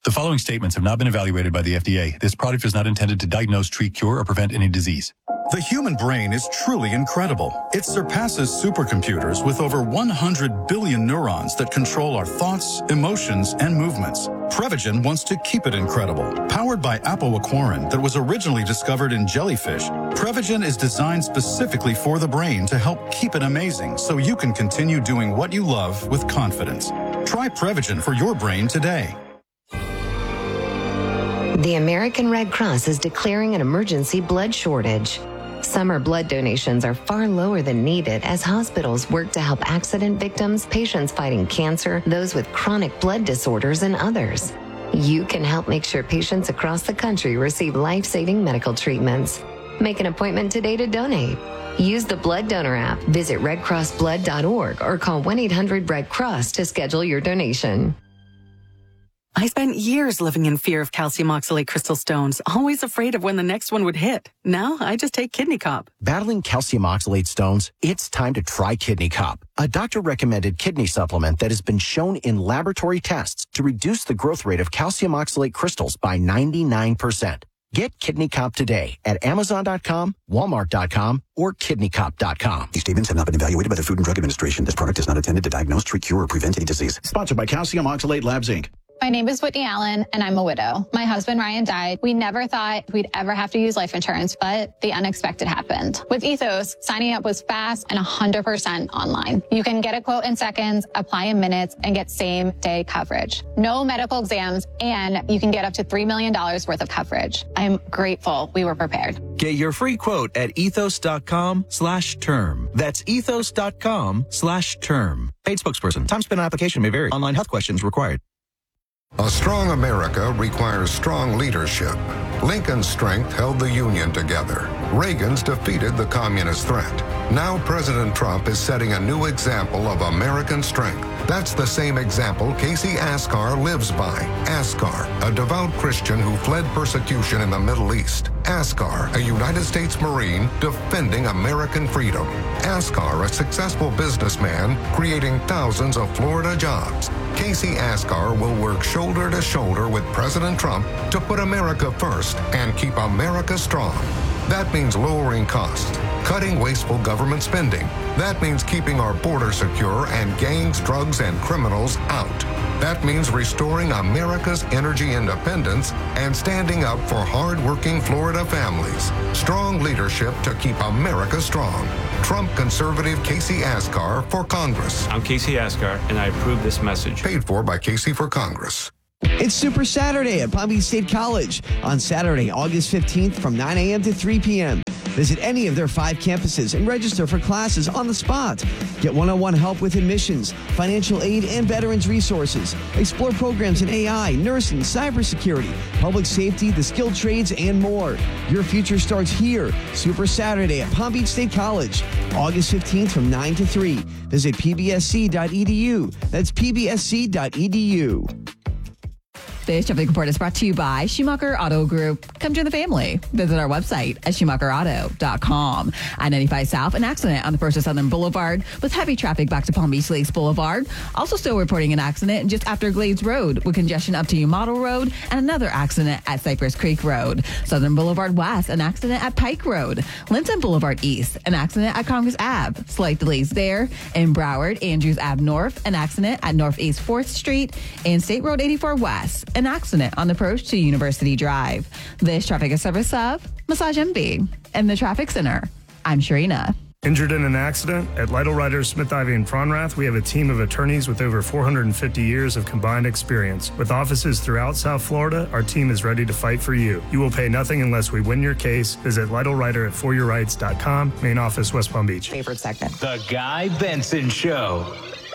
The following statements have not been evaluated by the FDA. This product is not intended to diagnose, treat, cure, or prevent any disease. The human brain is truly incredible. It surpasses supercomputers with over 100 billion neurons that control our thoughts, emotions, and movements. Prevagen wants to keep it incredible. Powered by apoaquarin that was originally discovered in jellyfish, Prevagen is designed specifically for the brain to help keep it amazing so you can continue doing what you love with confidence. Try Prevagen for your brain today. The American Red Cross is declaring an emergency blood shortage. Summer blood donations are far lower than needed as hospitals work to help accident victims, patients fighting cancer, those with chronic blood disorders, and others. You can help make sure patients across the country receive life-saving medical treatments. Make an appointment today to donate. Use the Blood Donor app, visit redcrossblood.org, or call 1-800-RED-CROSS to schedule your donation. I spent years living in fear of calcium oxalate crystal stones, always afraid of when the next one would hit. Now I just take Kidney Cop. Battling calcium oxalate stones? It's time to try Kidney Cop, a doctor-recommended kidney supplement that has been shown in laboratory tests to reduce the growth rate of calcium oxalate crystals by 99%. Get Kidney Cop today at Amazon.com, Walmart.com, or KidneyCop.com. These statements have not been evaluated by the Food and Drug Administration. This product is not intended to diagnose, treat, cure, or prevent any disease. Sponsored by Calcium Oxalate Labs, Inc. My name is Whitney Allen, and I'm a widow. My husband, Ryan, died. We never thought we'd ever have to use life insurance, but the unexpected happened. With Ethos, signing up was fast and 100% online. You can get a quote in seconds, apply in minutes, and get same-day coverage. No medical exams, and you can get up to $3 million worth of coverage. I'm grateful we were prepared. Get your free quote at ethos.com/term. That's ethos.com/term. Paid spokesperson. Time spent on application may vary. Online health questions required. A strong America requires strong leadership. Lincoln's strength held the Union together. Reagan's defeated the communist threat. Now President Trump is setting a new example of American strength. That's the same example Casey Askar lives by. Askar, a devout Christian who fled persecution in the Middle East. Askar, a United States Marine defending American freedom. Askar, a successful businessman creating thousands of Florida jobs. Casey Askar will work shoulder to shoulder with President Trump to put America first and keep America strong. That means lowering costs, cutting wasteful government spending. That means keeping our border secure and gangs, drugs, and criminals out. That means restoring America's energy independence and standing up for hard-working Florida families. Strong leadership to keep America strong. Trump conservative Casey Askar for Congress. I'm Casey Askar, and I approve this message. Paid for by Casey for Congress. It's Super Saturday at Palm Beach State College on Saturday, August 15th from 9 a.m. to 3 p.m. Visit any of their 5 campuses and register for classes on the spot. Get one-on-one help with admissions, financial aid, and veterans resources. Explore programs in AI, nursing, cybersecurity, public safety, the skilled trades, and more. Your future starts here. Super Saturday at Palm Beach State College, August 15th from 9 to 3. Visit pbsc.edu. That's pbsc.edu. This traffic report is brought to you by Schumacher Auto Group. Come join the family. Visit our website at SchumacherAuto.com. I-95 South, an accident on the First of Southern Boulevard with heavy traffic back to Palm Beach Lakes Boulevard. Also still reporting an accident just after Glades Road with congestion up to Model Road and another accident at Cypress Creek Road. Southern Boulevard West, an accident at Pike Road. Linton Boulevard East, an accident at Congress Ave. Slight delays there. In Broward, Andrews Ave North, an accident at Northeast 4th Street. And State Road 84 West, an accident on the approach to University Drive. This traffic is service of Massage MB and the Traffic Center. I'm Sharina. Injured in an accident? At Lytle Writers, Smith, Ivy, and Fronrath, we have a team of attorneys with over 450 years of combined experience. With offices throughout South Florida, our team is ready to fight for you. You will pay nothing unless we win your case. Visit Lytle Writer at foryourrights.com. Main office, West Palm Beach. Favorite segment. The Guy Benson Show.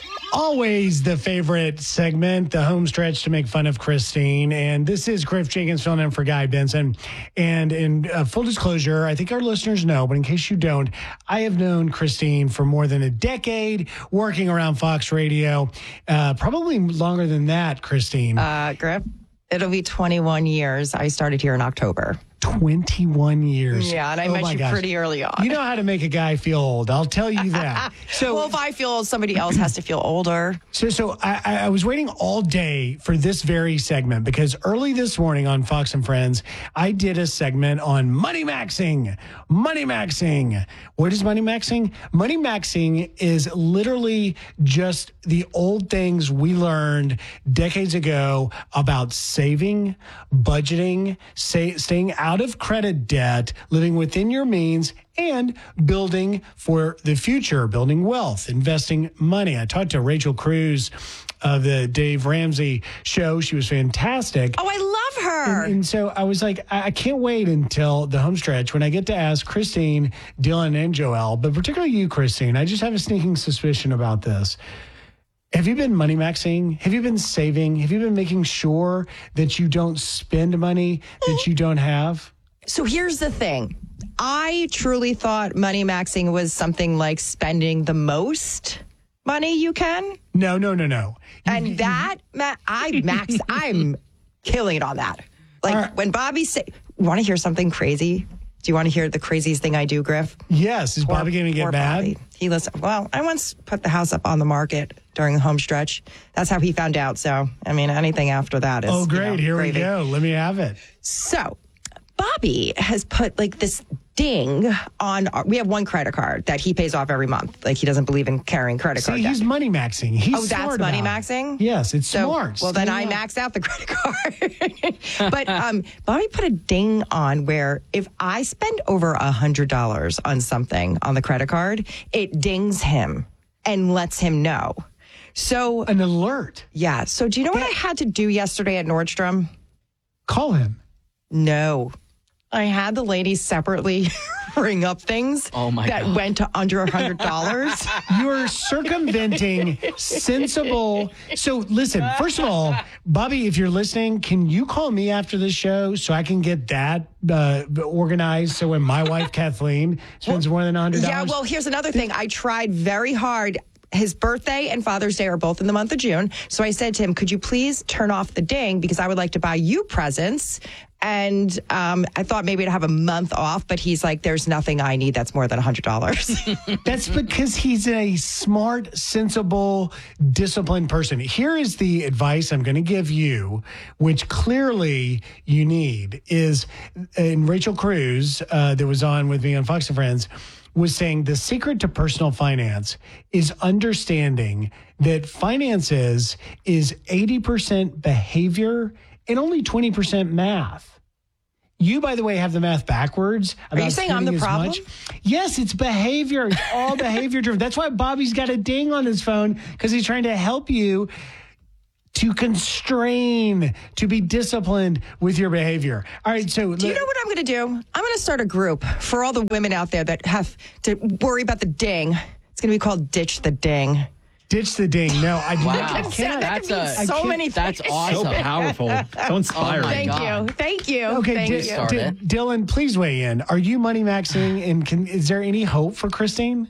Always the favorite segment, the home stretch to make fun of Christine. And this is Griff Jenkins filling in for Guy Benson. And in full disclosure, I think our listeners know, but in case you don't, I have known Christine for more than a decade working around Fox Radio. Probably longer than that, Christine. Griff, it'll be 21 years. I started here in October. 21 years. Yeah, and I met you pretty early on. You know how to make a guy feel old. I'll tell you that. So, well, if I feel old, somebody else has to feel older. So I was waiting all day for this very segment because early this morning on Fox and Friends, I did a segment on money maxing. Money maxing. What is money maxing? Money maxing is literally just the old things we learned decades ago about saving, budgeting, staying out of credit debt, living within your means, and building for the future, building wealth, investing money. I talked to Rachel Cruz of the Dave Ramsey show. She was fantastic. Oh, I love her. And so I was like, I can't wait until the home stretch when I get to ask Christine, Dylan, and Joelle, but particularly you, Christine. I just have a sneaking suspicion about this. Have you been money maxing? Have you been saving? Have you been making sure that you don't spend money that you don't have? So here's the thing. I truly thought money maxing was something like spending the most money you can. No. And that, I'm killing it on that. Like when Bobby say, you want to hear something crazy? Do you want to hear the craziest thing I do, Griff? Yes. Is Bobby going to get mad? Bobby. He listened. Well, I once put the house up on the market during the home stretch. That's how he found out. So, I mean, anything after that is. Oh, great. Here gravy. we go. Let me have it. So, Bobby has put like this ding on. We have one credit card that he pays off every month. Like he doesn't believe in carrying credit card debt. He's money maxing. He's that's money maxing? Yes, it's smart. Well, then I maxed out the credit card. But Bobby put a ding on where if I spend over $100 on something on the credit card, it dings him and lets him know. So an alert. Yeah. So do you know what I had to do yesterday at Nordstrom? Call him. No. I had the ladies separately ring up things that went to under $100. You're circumventing sensible. So listen, first of all, Bobby, if you're listening, can you call me after the show so I can get that organized so when my wife, Kathleen, spends more than $100? Yeah, well, here's another thing. I tried very hard. His birthday and Father's Day are both in the month of June. So I said to him, could you please turn off the ding because I would like to buy you presents. And I thought maybe to have a month off, but he's like, there's nothing I need that's more than $100. That's because he's a smart, sensible, disciplined person. Here is the advice I'm going to give you, which clearly you need, is, and Rachel Cruz, that was on with me on Fox and Friends, was saying the secret to personal finance is understanding that finances is 80% behavior and only 20% math. You, by the way, have the math backwards. Are you saying I'm the problem? Yes, it's behavior. It's all behavior driven. That's why Bobby's got a ding on his phone, because he's trying to help you to constrain, to be disciplined with your behavior. All right, so... Do you know what I'm going to do? I'm going to start a group for all the women out there that have to worry about the ding. It's going to be called Ditch the Ding. Ditch the ding. No, I do wow. not. That's so many things. That's awesome. So powerful. So inspiring. Thank you. Okay, Dylan, please weigh in. Are you money maxing, and is there any hope for Christine?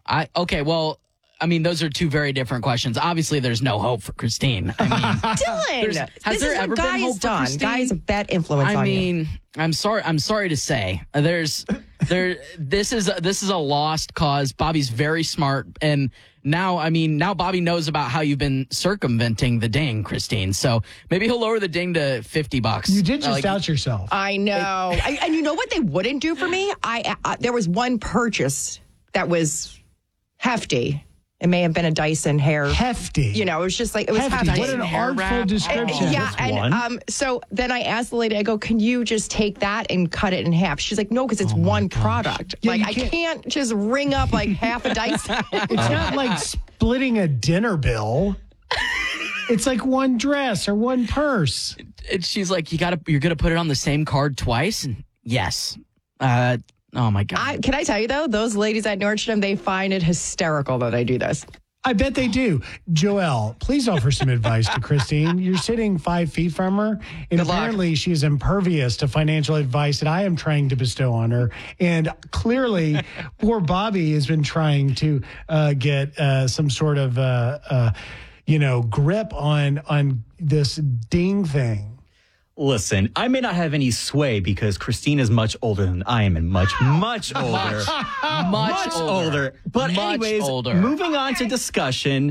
I mean, those are two very different questions. Obviously, there's no hope for Christine. I mean, Dylan, has there ever been hope for Christine? Guy is a bad influence on you. I mean, I'm sorry to say, this is a lost cause. Bobby's very smart, and now Bobby knows about how you've been circumventing the ding, Christine. So maybe he'll lower the ding to $50. You did just out yourself. I know. And you know what they wouldn't do for me? There was one purchase that was hefty. It may have been a Dyson hair. Hefty. You know, it was just like, it was hefty. What an artful description. So then I asked the lady, I go, can you just take that and cut it in half? She's like, no, because it's one product. Yeah, I can't just ring up like half a Dyson. It's not like splitting a dinner bill. It's like one dress or one purse. She's like, you're going to put it on the same card twice? And yes. Oh, my God. Can I tell you, though, those ladies at Nordstrom, they find it hysterical that I do this. I bet they do. Joelle, please offer some advice to Christine. You're sitting 5 feet from her, and apparently she is impervious to financial advice that I am trying to bestow on her. And clearly, poor Bobby has been trying to get some sort of, grip on this ding thing. Listen, I may not have any sway because Christine is much older than I am and much older. Much older. But anyways, moving on to discussion.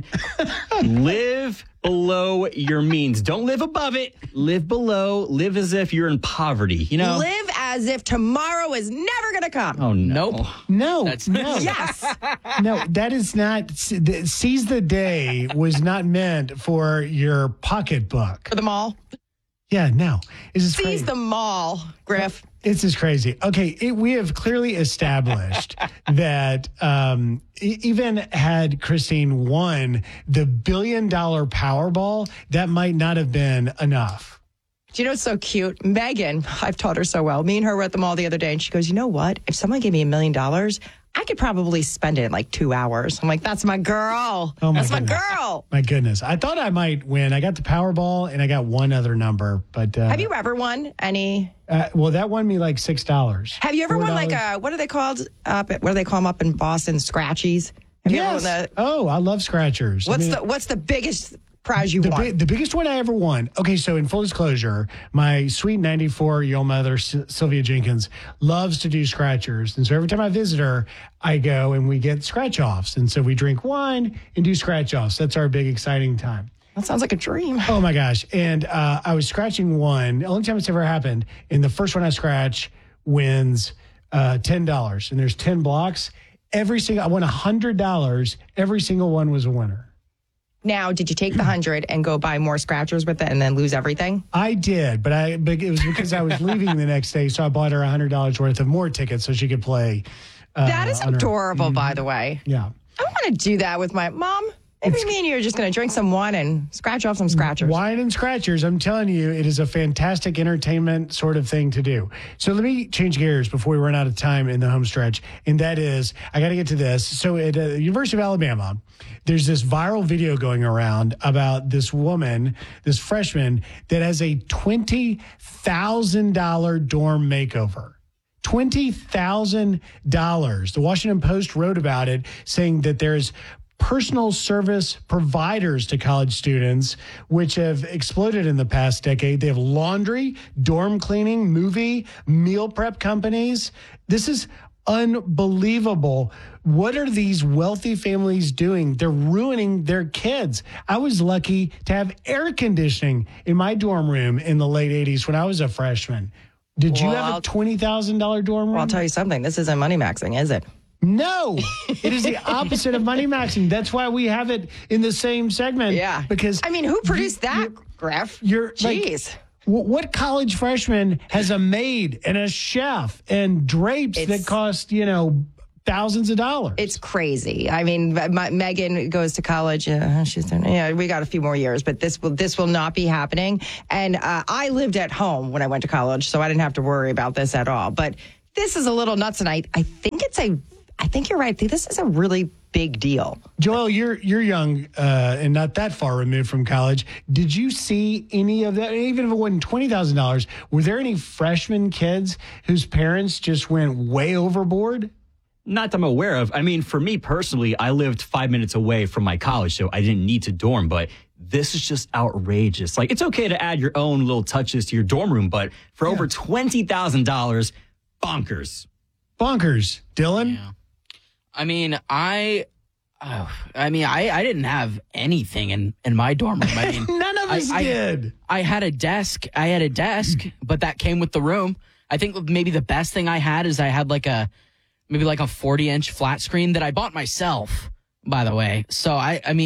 Live below your means. Don't live above it. Live below. Live as if you're in poverty, you know? Live as if tomorrow is never going to come. Oh, no. No. No. Yes. No, that is not. Seize the day was not meant for your pocketbook. For the mall? Yeah, no. Seize the mall, Griff. It's just crazy. Okay, we have clearly established that even had Christine won the $1 billion Powerball, that might not have been enough. Do you know what's so cute? Megan, I've taught her so well. Me and her were at the mall the other day, and she goes, you know what? If someone gave me $1 million, I could probably spend it in like 2 hours. I'm like, that's my girl. Oh, that's goodness. my girl. My goodness. I thought I might win. I got the Powerball, and I got one other number. But have you ever won any? Well, that won me like $6. Have you ever won like what are they called? What do they call them up in Boston? Scratchies. Have you ever won that? Oh, I love scratchers. What's the biggest prize you won? The biggest one I ever won. Okay, so in full disclosure, my sweet 94-year-old mother, Sylvia Jenkins, loves to do scratchers. And so every time I visit her, I go and we get scratch-offs. And so we drink wine and do scratch-offs. That's our big, exciting time. That sounds like a dream. Oh, my gosh. And I was scratching one. The only time it's ever happened. And the first one I scratch wins $10. And there's 10 blocks. I won $100. Every single one was a winner. Now, did you take the 100 and go buy more scratchers with it and then lose everything? I did, but it was because I was leaving the next day, so I bought her $100 worth of more tickets so she could play. That is adorable, by the way. Yeah. I want to do that with my mom. Maybe me and you are just going to drink some wine and scratch off some scratchers. Wine and scratchers. I'm telling you, it is a fantastic entertainment sort of thing to do. So let me change gears before we run out of time in the home stretch. And that is, I got to get to this. So at the University of Alabama, there's this viral video going around about this woman, this freshman, that has a $20,000 dorm makeover. $20,000. The Washington Post wrote about it, saying that there's personal service providers to college students, which have exploded in the past decade. They have laundry, dorm cleaning, movie, meal prep companies. This is unbelievable. What are these wealthy families doing? They're ruining their kids. I was lucky to have air conditioning in my dorm room in the late 80s when I was a freshman. Did you have a $20,000 dorm room? Well, I'll tell you something. This isn't money maxing, is it? No, it is the opposite of money maxing. That's why we have it in the same segment. Yeah. Because I mean, who produced that, Griff? Jeez. Like, what college freshman has a maid and a chef and drapes that cost, thousands of dollars? It's crazy. I mean, Megan goes to college. She's we got a few more years, but this will not be happening. And I lived at home when I went to college, so I didn't have to worry about this at all. But this is a little nuts, and I think you're right. I think this is a really big deal. Joel, you're young and not that far removed from college. Did you see any of that? Even if it wasn't $20,000, were there any freshman kids whose parents just went way overboard? Not that I'm aware of. I mean, for me personally, I lived 5 minutes away from my college, so I didn't need to dorm, but this is just outrageous. Like, it's okay to add your own little touches to your dorm room, but for over $20,000, bonkers. Bonkers. Dylan? Yeah. I mean, I didn't have anything in my dorm room. I mean, none of us did. I had a desk, but that came with the room. I think maybe the best thing I had is I had maybe a 40-inch flat screen that I bought myself, by the way. So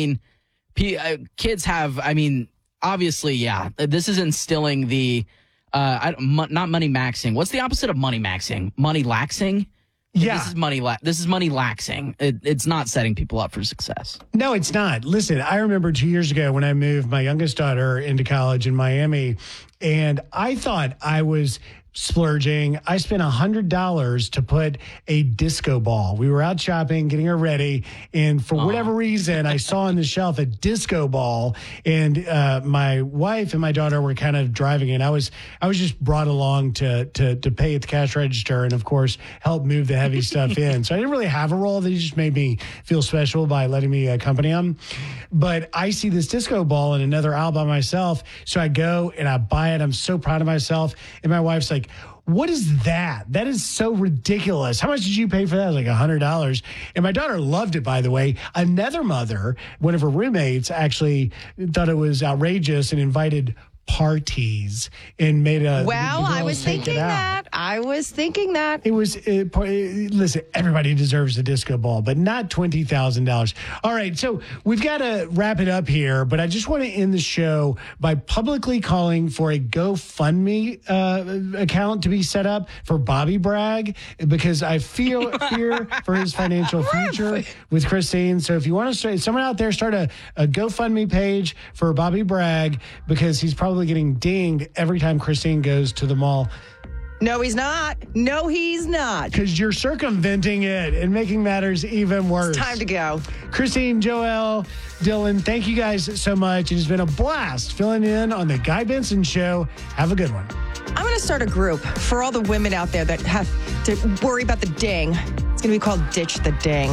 kids have, obviously, yeah, this is instilling the, not money maxing. What's the opposite of money maxing? Money laxing? Yeah. This is money laxing. It's not setting people up for success. No, it's not. Listen, I remember 2 years ago when I moved my youngest daughter into college in Miami, and I thought I was splurging. I spent $100 to put a disco ball. We were out shopping, getting her ready, and for whatever reason, I saw on the shelf a disco ball, and my wife and my daughter were kind of driving it. I was just brought along to pay at the cash register, and of course help move the heavy stuff in. So I didn't really have a role. They just made me feel special by letting me accompany them. But I see this disco ball in another aisle by myself, so I go and I buy it. I'm so proud of myself, and my wife's like, what is that? That is so ridiculous. How much did you pay for that? I was like $100. And my daughter loved it, by the way. Another mother, one of her roommates, actually thought it was outrageous and invited parties and made a. Well, I was thinking that. It was, listen, everybody deserves a disco ball, but not $20,000. All right, so we've got to wrap it up here, but I just want to end the show by publicly calling for a GoFundMe account to be set up for Bobby Bragg, because I fear for his financial future with Christine. So if you want to start, someone out there start a GoFundMe page for Bobby Bragg, because he's probably getting dinged every time Christine goes to the mall. No, he's not. Because you're circumventing it and making matters even worse. It's time to go. Christine, Joel, Dylan, thank you guys so much. It has been a blast filling in on the Guy Benson Show. Have a good one. I'm going to start a group for all the women out there that have to worry about the ding. It's going to be called Ditch the Ding.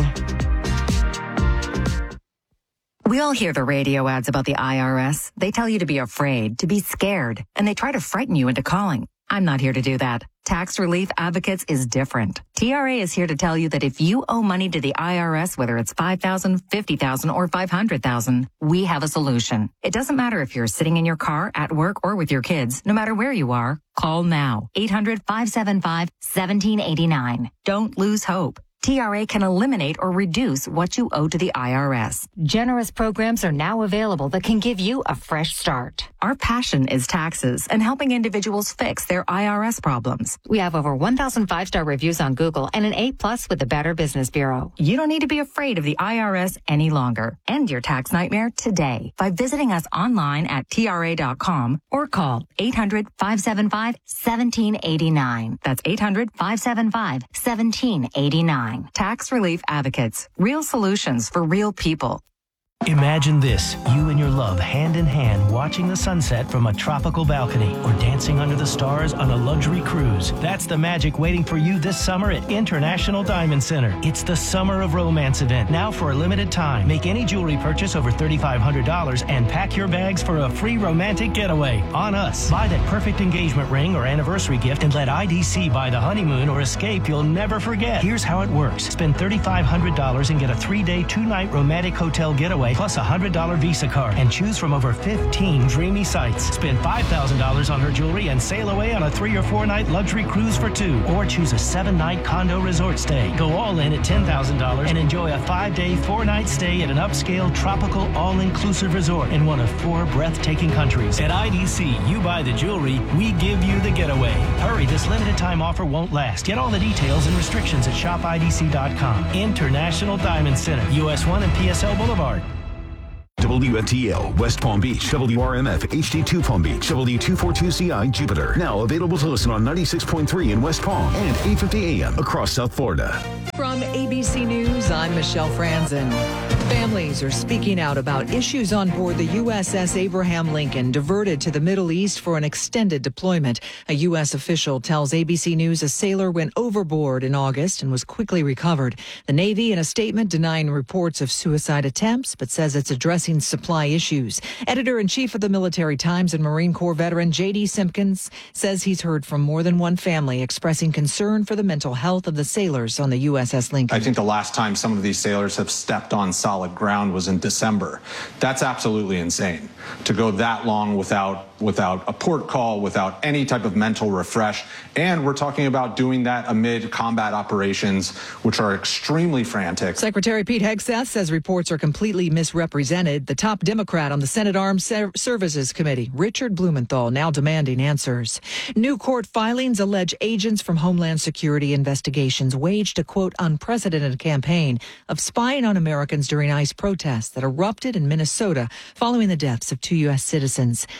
We all hear the radio ads about the IRS. They tell you to be afraid, to be scared, and they try to frighten you into calling. I'm not here to do that. Tax Relief Advocates is different. TRA is here to tell you that if you owe money to the IRS, whether it's $5,000, $50,000, or $500,000, we have a solution. It doesn't matter if you're sitting in your car, at work, or with your kids. No matter where you are, call now. 800-575-1789. Don't lose hope. TRA can eliminate or reduce what you owe to the IRS. Generous programs are now available that can give you a fresh start. Our passion is taxes and helping individuals fix their IRS problems. We have over 1,000 5-star reviews on Google and an A+ with the Better Business Bureau. You don't need to be afraid of the IRS any longer. End your tax nightmare today by visiting us online at TRA.com or call 800-575-1789. That's 800-575-1789. Tax Relief Advocates. Real solutions for real people. Imagine this, you and your love hand in hand watching the sunset from a tropical balcony or dancing under the stars on a luxury cruise. That's the magic waiting for you this summer at International Diamond Center. It's the Summer of Romance event, now for a limited time. Make any jewelry purchase over $3,500 and pack your bags for a free romantic getaway on us. Buy that perfect engagement ring or anniversary gift and let IDC buy the honeymoon or escape you'll never forget. Here's how it works. Spend $3,500 and get a 3-day, 2-night romantic hotel getaway plus a $100 Visa card and choose from over 15 dreamy sites. Spend $5,000 on her jewelry and sail away on a 3 or 4 night luxury cruise for 2, or choose a 7-night condo resort stay. Go all in at $10,000 and enjoy a 5-day, 4-night stay at an upscale tropical all-inclusive resort in one of 4 breathtaking countries. At IDC, you buy the jewelry, we give you the getaway. Hurry, this limited time offer won't last. Get all the details and restrictions at shopidc.com. International Diamond Center, US 1 and PSL Boulevard. WFTL, West Palm Beach, WRMF, HD2 Palm Beach, W242CI, Jupiter. Now available to listen on 96.3 in West Palm and 850 AM across South Florida. From ABC News, I'm Michelle Franzen. Families are speaking out about issues on board the USS Abraham Lincoln, diverted to the Middle East for an extended deployment. A U.S. official tells ABC News a sailor went overboard in August and was quickly recovered. The Navy, in a statement, denying reports of suicide attempts, but says it's addressing supply issues. Editor-in-chief of the Military Times and Marine Corps veteran J.D. Simpkins says he's heard from more than one family expressing concern for the mental health of the sailors on the USS Lincoln. I think the last time some of these sailors have stepped on solid ground was in December. That's absolutely insane to go that long without a port call, without any type of mental refresh. And we're talking about doing that amid combat operations, which are extremely frantic. Secretary Pete Hegseth says reports are completely misrepresented. The top Democrat on the Senate Armed Services Committee, Richard Blumenthal, now demanding answers. New court filings allege agents from Homeland Security investigations waged a, quote, unprecedented campaign of spying on Americans during ICE protests that erupted in Minnesota following the deaths of 2 U.S. citizens. Details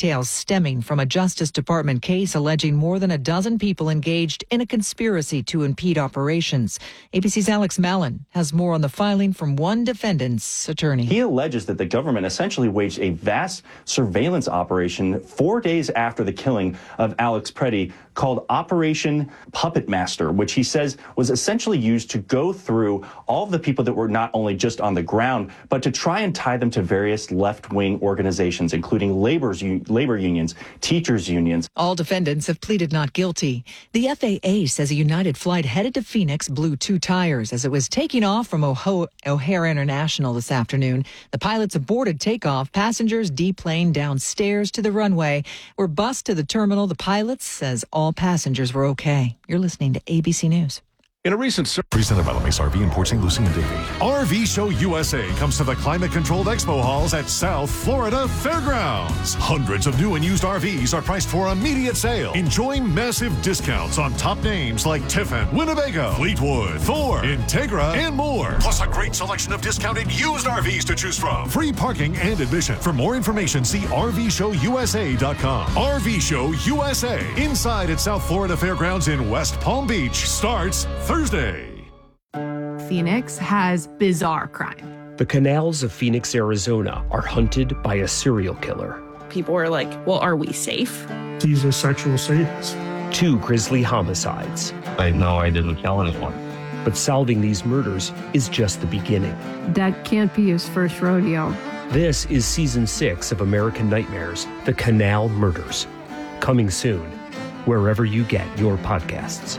details stemming from a Justice Department case alleging more than a dozen people engaged in a conspiracy to impede operations. ABC's Alex Mallon has more on the filing from one defendant's attorney. He alleges that the government essentially waged a vast surveillance operation 4 days after the killing of Alex Preddy called Operation Puppet Master, which he says was essentially used to go through all of the people that were not only just on the ground, but to try and tie them to various left-wing organizations, including labor unions, teachers unions. All defendants have pleaded not guilty. The FAA says a United flight headed to Phoenix blew 2 tires as it was taking off from O'Hare International this afternoon. The pilots aborted takeoff. Passengers deplaned downstairs to the runway. Were bused to the terminal. The pilots says all passengers were okay. You're listening to ABC News. In a recent survey presented by LeMace RV in Port St. Lucie and Davie, RV Show USA comes to the climate-controlled expo halls at South Florida Fairgrounds. Hundreds of new and used RVs are priced for immediate sale. Enjoy massive discounts on top names like Tiffin, Winnebago, Fleetwood, Thor, Integra, and more. Plus a great selection of discounted used RVs to choose from. Free parking and admission. For more information, see RVShowUSA.com. RV Show USA inside at South Florida Fairgrounds in West Palm Beach starts Thursday. Phoenix has bizarre crime. The canals of Phoenix, Arizona are hunted by a serial killer. People are like, well, are we safe? He's a sexual sadist. 2 grisly homicides. I know I didn't kill anyone. But solving these murders is just the beginning. That can't be his first rodeo. This is season 6 of American Nightmares, The Canal Murders. Coming soon, wherever you get your podcasts.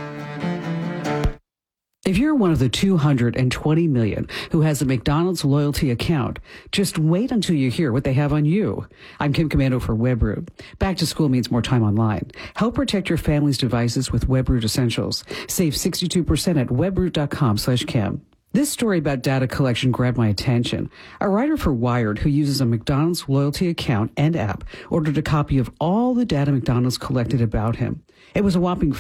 If you're one of the 220 million who has a McDonald's loyalty account, just wait until you hear what they have on you. I'm Kim Commando for WebRoot. Back to school means more time online. Help protect your family's devices with WebRoot Essentials. Save 62% at webroot.com/Kim. This story about data collection grabbed my attention. A writer for Wired who uses a McDonald's loyalty account and app ordered a copy of all the data McDonald's collected about him. It was a whopping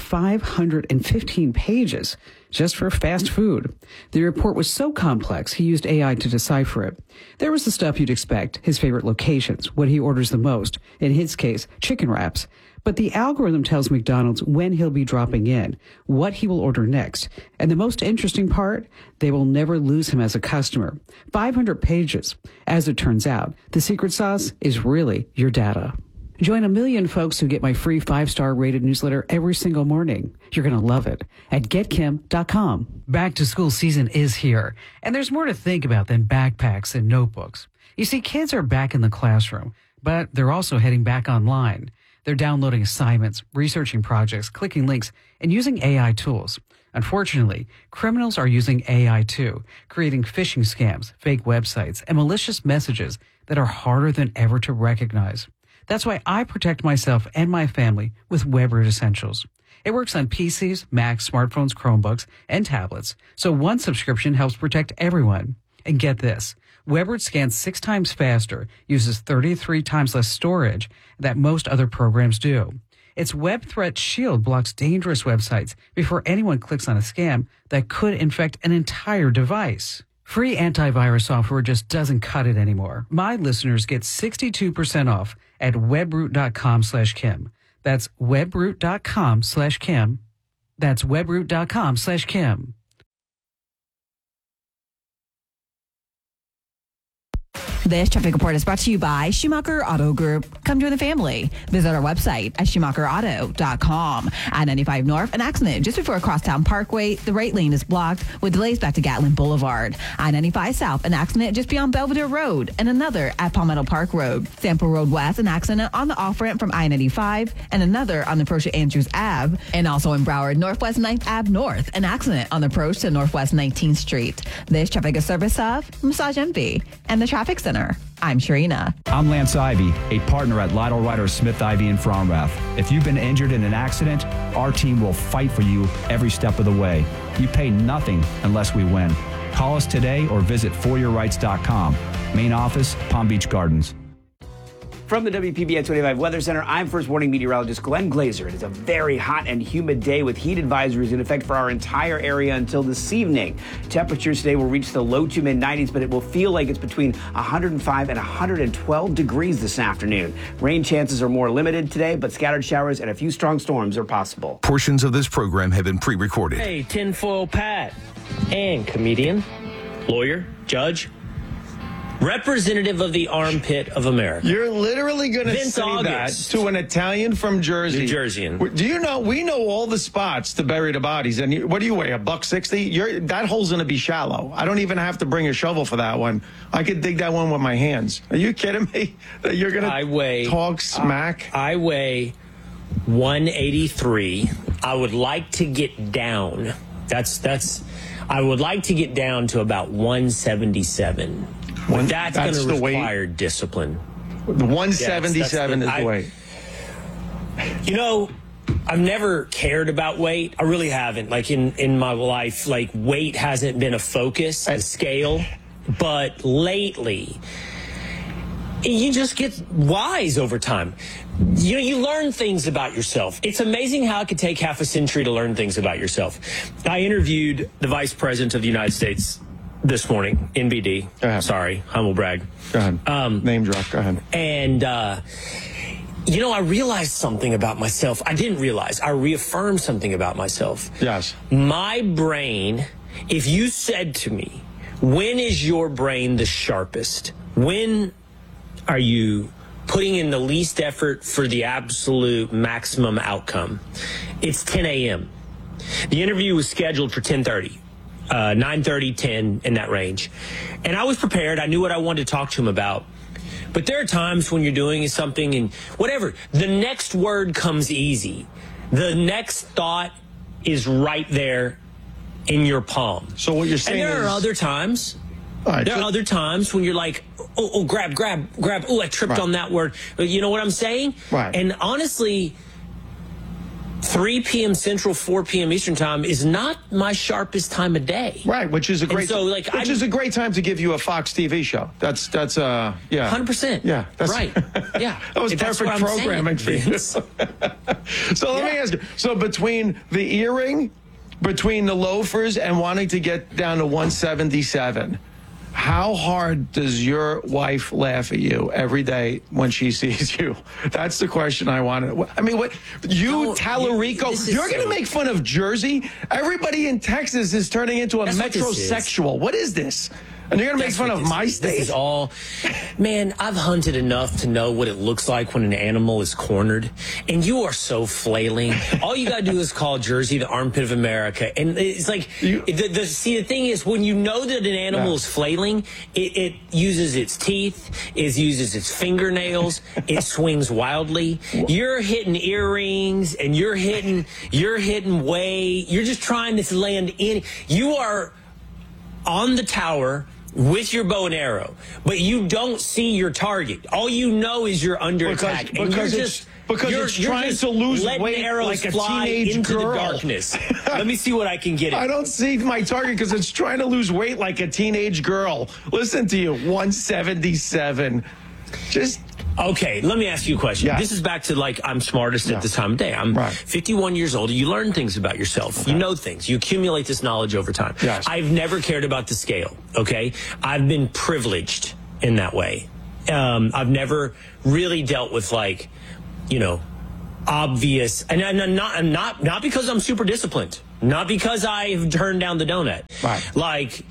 515 pages just for fast food. The report was so complex, he used AI to decipher it. There was the stuff you'd expect, his favorite locations, what he orders the most, in his case, chicken wraps. But the algorithm tells McDonald's when he'll be dropping in, what he will order next. And the most interesting part, they will never lose him as a customer. 500 pages. As it turns out, the secret sauce is really your data. Join a million folks who get my free 5-star rated newsletter every single morning. You're going to love it at getkim.com. Back to school season is here, and there's more to think about than backpacks and notebooks. You see, kids are back in the classroom, but they're also heading back online. They're downloading assignments, researching projects, clicking links, and using AI tools. Unfortunately, criminals are using AI too, creating phishing scams, fake websites, and malicious messages that are harder than ever to recognize. That's why I protect myself and my family with WebRoot Essentials. It works on PCs, Macs, smartphones, Chromebooks, and tablets, so one subscription helps protect everyone. And get this, WebRoot scans 6 times faster, uses 33 times less storage than most other programs do. Its Web Threat Shield blocks dangerous websites before anyone clicks on a scam that could infect an entire device. Free antivirus software just doesn't cut it anymore. My listeners get 62% off at webroot.com/Kim. That's webroot.com/Kim. That's webroot.com/Kim. This traffic report is brought to you by Schumacher Auto Group. Come join the family. Visit our website at schumacherauto.com. I-95 North, an accident just before Crosstown Parkway. The right lane is blocked with delays back to Gatlin Boulevard. I-95 South, an accident just beyond Belvedere Road and another at Palmetto Park Road. Sample Road West, an accident on the off-ramp from I-95 and another on the approach to Andrews Ave. And also in Broward, Northwest 9th Ave North, an accident on the approach to Northwest 19th Street. This traffic is service of Massage Envy and the Traffic Center. I'm Sharina. I'm Lance Ivy, a partner at Lytle Ryder Smith Ivy in Fromrath. If you've been injured in an accident, our team will fight for you every step of the way. You pay nothing unless we win. Call us today or visit foryourrights.com. Main office, Palm Beach Gardens. From the WPBN 25 Weather Center, I'm First Warning meteorologist Glenn Glazer. It is a very hot and humid day with heat advisories in effect for our entire area until this evening. Temperatures today will reach the low to mid-90s, but it will feel like it's between 105 and 112 degrees this afternoon. Rain chances are more limited today, but scattered showers and a few strong storms are possible. Portions of this program have been pre-recorded. Hey, Tinfoil Pat, and comedian, lawyer, judge, representative of the armpit of America. You're literally going to Vince say August. that to an Italian from Jersey. New Jerseyan. Do you know, we know all the spots to bury the bodies. And what do you weigh, $160? That hole's going to be shallow. I don't even have to bring a shovel for that one. I could dig that one with my hands. Are you kidding me? That you're going to talk smack? I weigh 183. I would like to get down. I would like to get down to about 177. That's going to require discipline. The 177 is the weight. You know, I've never cared about weight. I really haven't. Like in my life, like weight hasn't been a focus, a scale. But lately, you just get wise over time. You learn things about yourself. It's amazing how it could take half a century to learn things about yourself. I interviewed the Vice President of the United States this morning, NBD. Go ahead. Sorry, humble brag. Go ahead. Name drop. Go ahead. And, I realized something about myself. I didn't realize. I reaffirmed something about myself. Yes. My brain, if you said to me, when is your brain the sharpest? When are you putting in the least effort for the absolute maximum outcome? It's 10 a.m. The interview was scheduled for 10:30. 9:30, 10, in that range. And I was prepared. I knew what I wanted to talk to him about. But there are times when you're doing something and whatever, the next word comes easy. The next thought is right there in your palm. So what you're saying is... And there are other times... Right, there are other times when you're like, grab. Oh, I tripped on that word. You know what I'm saying? Right. And honestly... 3 p.m. Central, 4 p.m. Eastern time is not my sharpest time of day. Right, which is a great is a great time to give you a Fox TV show. That's 100%. Yeah, that's right. Yeah, that was perfect programming for you. So let me ask you. So between the earring, between the loafers, and wanting to get down to 177. How hard does your wife laugh at you every day when she sees you? That's the question I wanted. I mean, what Tallarico? You're going to make fun of Jersey? Everybody in Texas is turning into a metrosexual. What is this? And you're going to make fun of my state? This is all... Man, I've hunted enough to know what it looks like when an animal is cornered. And you are so flailing. All you got to do is call Jersey the armpit of America. And it's like... the thing is, when you know that an animal is flailing, it uses its teeth, it uses its fingernails, it swings wildly. You're hitting earrings, and you're hitting weight. You're just trying to land in... You are on the tower... with your bow and arrow, but you don't see your target. All you know is you're under attack, and you're trying to lose weight arrows like a fly teenage into girl. the darkness. Let me see what I can get. I don't see my target because it's trying to lose weight like a teenage girl. Listen to you, 177. Just. Okay, let me ask you a question. Yeah. This is back to I'm smartest at this time of day. I'm 51 years old. You learn things about yourself. Okay. You know things. You accumulate this knowledge over time. Yes. I've never cared about the scale, okay? I've been privileged in that way. I've never really dealt with obvious, and not because I'm super disciplined, not because I've turned down the donut. Right.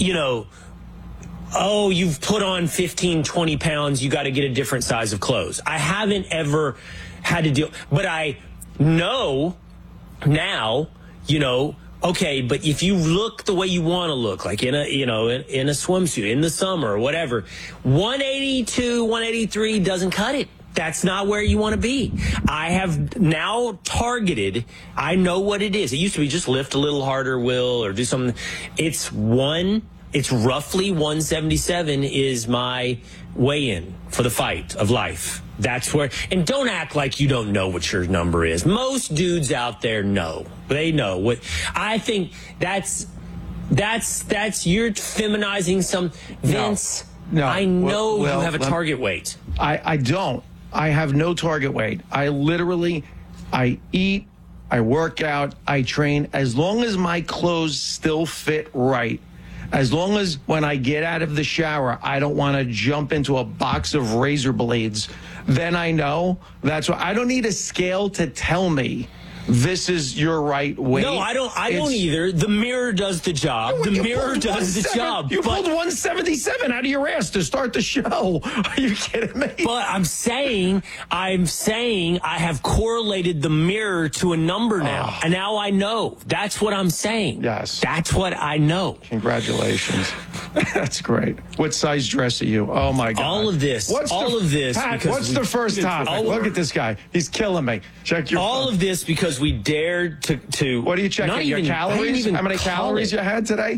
Oh, you've put on 15, 20 pounds, you got to get a different size of clothes. I haven't ever had to deal, but I know now, okay, but if you look the way you want to look, like in a swimsuit in the summer or whatever, 182, 183 doesn't cut it. That's not where you want to be. I have now targeted, I know what it is. It used to be just lift a little harder, Will, or do something. It's roughly 177 is my weigh-in for the fight of life. That's where, and don't act like you don't know what your number is. Most dudes out there know. They know what. I think that's you're feminizing some. Vince, no. I know you have a target weight. I don't. I have no target weight. I eat, I work out, I train. As long as my clothes still fit right, as long as when I get out of the shower, I don't want to jump into a box of razor blades, then I know that's why I don't need a scale to tell me this is your right weight. No, I don't either. The mirror does the job. The mirror does the job. You pulled 177 out of your ass to start the show. Are you kidding me? But I'm saying I have correlated the mirror to a number now. And now I know. That's what I'm saying. Yes. That's what I know. Congratulations. That's great. What size dress are you? Oh, my God. All of this. Pat, what's the first topic? Look at this guy. He's killing me. Check your all phone. of this because we dared to What are you checking? Your calories? How many calories you had today?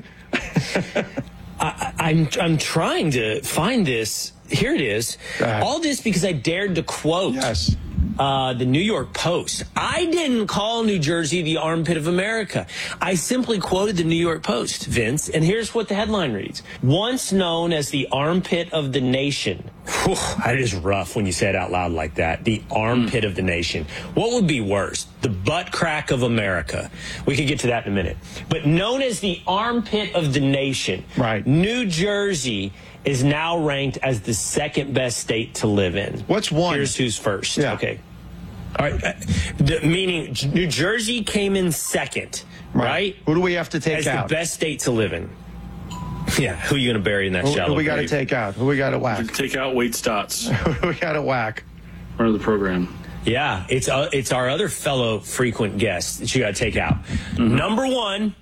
I'm trying to find this. Here it is. All this because I dared to quote the New York Post. I didn't call New Jersey the armpit of America. I simply quoted the New York Post, Vince, and here's what the headline reads. Once known as the armpit of the nation. Whew, that is rough when you say it out loud like that. The armpit of the nation. What would be worse? The butt crack of America. We could get to that in a minute. But known as the armpit of the nation. Right. New Jersey is now ranked as the second best state to live in. What's one? Here's who's first. Yeah. Okay. All right. Meaning New Jersey came in second, right? Who do we have to take as out? The best state to live in. Yeah. Who are you going to bury in that shallow Who we got to grave? take out? Who we got to whack? Take out Wade Stotts. Who we got to whack? Part of the program. Yeah, it's our other fellow frequent guest that you got to take out. Number one,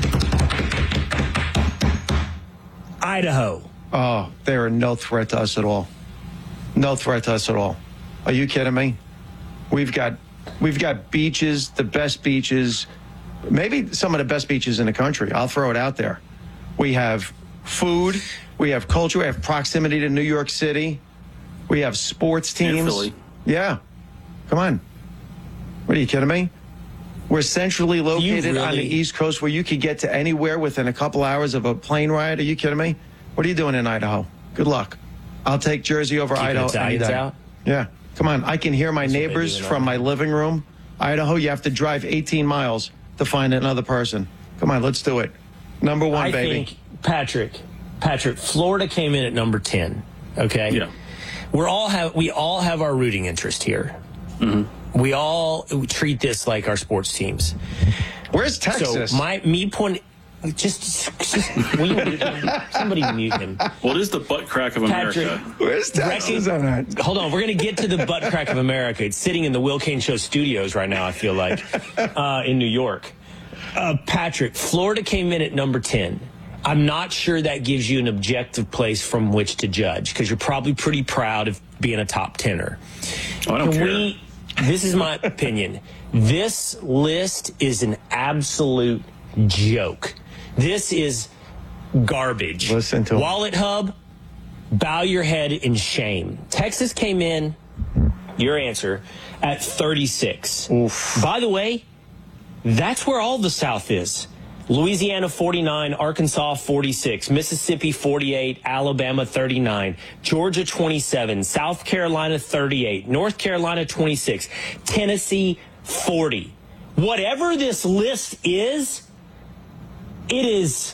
Idaho. Oh, they are no threat to us at all. No threat to us at all. Are you kidding me? We've got beaches, the best beaches, maybe some of the best beaches in the country. I'll throw it out there. We have food, we have culture, we have proximity to New York City, we have sports teams. And Philly. Yeah. Come on. What are you kidding me? We're centrally located on the East Coast where you could get to anywhere within a couple hours of a plane ride. Are you kidding me? What are you doing in Idaho? Good luck. I'll take Jersey over Idaho. Italians out? Yeah. Come on. I can hear my neighbors from my living room. Idaho, you have to drive 18 miles to find another person. Come on, let's do it. Number one, baby. I think, Patrick, Florida came in at number 10. Okay? Yeah. We all have our rooting interest here. Mm-hmm. We treat this like our sports teams. Where's Texas? So just somebody mute him. What is the butt crack of America? Where's Texas on that? Hold on, we're going to get to the butt crack of America. It's sitting in the Will Kane Show studios right now, I feel like, in New York. Patrick, Florida came in at number 10. I'm not sure that gives you an objective place from which to judge because you're probably pretty proud of being a top 10er. Oh, I don't care. This is my opinion. This list is an absolute joke. This is garbage. Listen to Wallet Hub, bow your head in shame. Texas came in, your answer, at 36. Oof. By the way, that's where all the South is. Louisiana 49, Arkansas 46, Mississippi 48, Alabama 39, Georgia 27, South Carolina 38, North Carolina 26, Tennessee 40. Whatever this list is, it is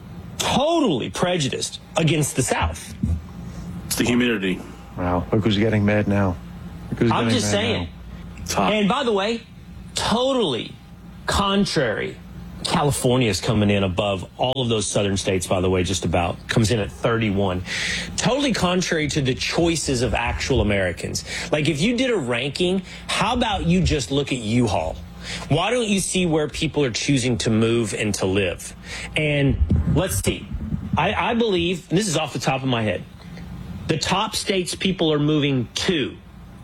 totally prejudiced against the South. It's the humidity. Wow. Look who's getting mad now. I'm just saying. And by the way, totally contrary. California is coming in above all of those southern states, by the way, just about. Comes in at 31. Totally contrary to the choices of actual Americans. Like, if you did a ranking, how about you just look at U-Haul? Why don't you see where people are choosing to move and to live? And let's see. I believe, and this is off the top of my head, the top states people are moving to.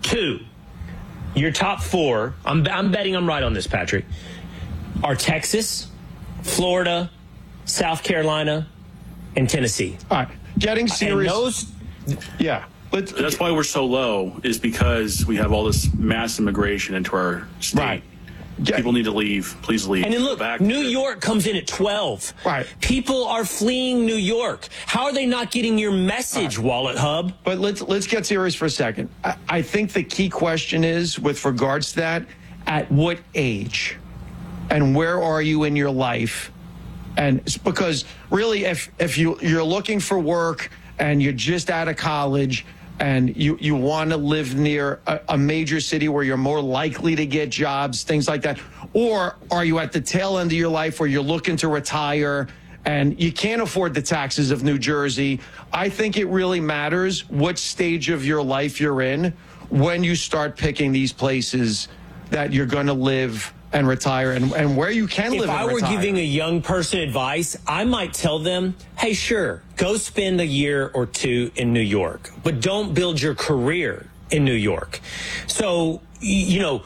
Your top four, I'm betting I'm right on this, Patrick, are Texas, Florida, South Carolina, and Tennessee. All right. Getting serious. Yeah. That's why we're so low, is because we have all this mass immigration into our state. Right. People need to leave. Please leave. And then look, New York comes in at 12. Right. People are fleeing New York. How are they not getting your message, Wallet Hub? But let's get serious for a second. I think the key question is, with regards to that, at what age and where are you in your life? And it's because really, if you're looking for work and you're just out of college and you want to live near a major city where you're more likely to get jobs, things like that, or are you at the tail end of your life where you're looking to retire and you can't afford the taxes of New Jersey, I think it really matters what stage of your life you're in when you start picking these places that you're going to live and retire and where you can live and retire. If I were giving a young person advice, I might tell them, hey, sure, go spend a year or two in New York, but don't build your career in New York. So, you know,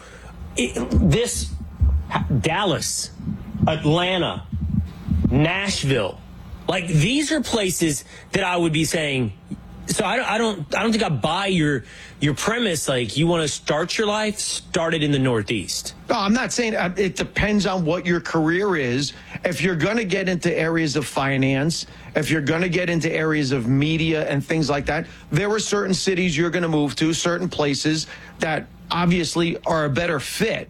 this Dallas, Atlanta, Nashville, like these are places that I would be saying. So I don't think I buy your premise. Like, you want to start your life, start it in the Northeast. No, I'm not saying it depends on what your career is. If you're going to get into areas of finance, if you're going to get into areas of media and things like that, there are certain cities you're going to move to, certain places that obviously are a better fit.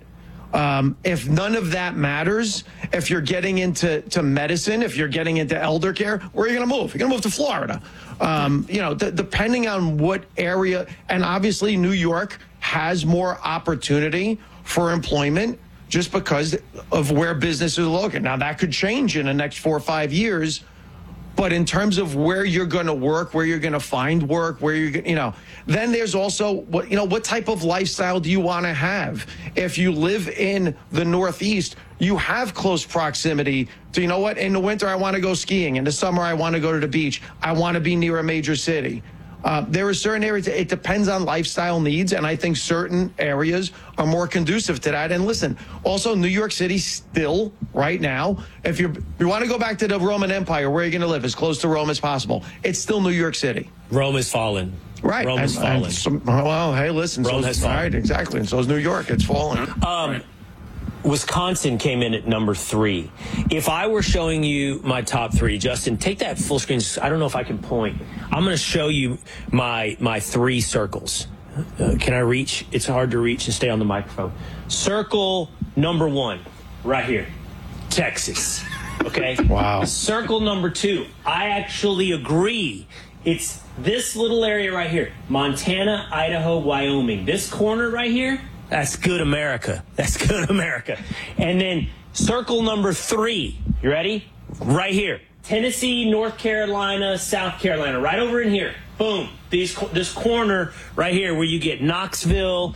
If none of that matters, if you're getting into medicine, if you're getting into elder care, where are you going to move? You're going to move to Florida. You know, depending on what area, and obviously New York has more opportunity for employment just because of where businesses are located. Now, that could change in the next 4 or 5 years. But in terms of where you're going to work, where you're going to find work, where you're, you know, then there's also what type of lifestyle do you want to have? If you live in the Northeast, you have close proximity to, you know what, in the winter, I want to go skiing. In the summer, I want to go to the beach. I want to be near a major city. There are certain areas, it depends on lifestyle needs, and I think certain areas are more conducive to that. And listen, also New York City still, right now, if you want to go back to the Roman Empire, where are you going to live? As close to Rome as possible. It's still New York City. Rome has fallen. Right. Rome has fallen. Well, hey, listen. Rome has fallen. Right, exactly. And so is New York. It's fallen. Wisconsin came in at number 3. If I were showing you my top 3, Justin, take that full screen. I don't know if I can point. I'm going to show you my 3 circles. Can I reach? It's hard to reach and stay on the microphone. Circle number 1, right here, Texas. Okay? Wow. Circle number 2, I actually agree. It's this little area right here, Montana, Idaho, Wyoming. This corner right here, that's good America. That's good America. And then circle number 3, you ready? Right here, Tennessee, North Carolina, South Carolina, right over in here. Boom. This corner right here where you get Knoxville.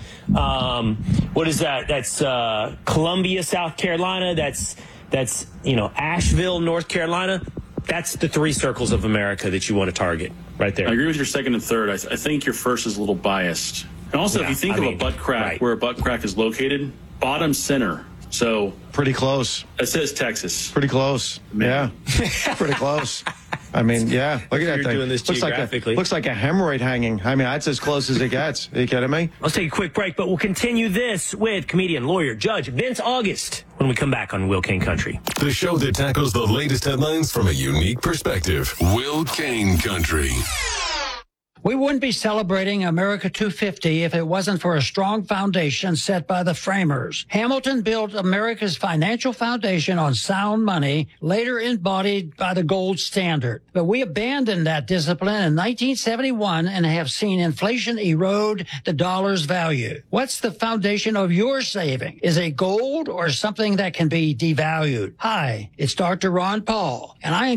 What is that? That's Columbia, South Carolina. That's Asheville, North Carolina. That's the 3 circles of America that you want to target right there. I agree with your second and third. I think your first is a little biased. And also, if you think of a butt crack, where a butt crack is located, bottom center. So pretty close. It says Texas. Pretty close. Yeah. Pretty close. I mean, yeah. Look at that thing. Doing this geographically. Looks like a hemorrhoid hanging. I mean, that's as close as it gets. Are you kidding me? Let's take a quick break, but we'll continue this with comedian, lawyer, judge Vince August when we come back on Will Kane Country. The show that tackles the latest headlines from a unique perspective. Will Kane Country. We wouldn't be celebrating America 250 if it wasn't for a strong foundation set by the framers. Hamilton built America's financial foundation on sound money, later embodied by the gold standard. But we abandoned that discipline in 1971 and have seen inflation erode the dollar's value. What's the foundation of your saving? Is it gold or something that can be devalued? Hi, it's Dr. Ron Paul, and I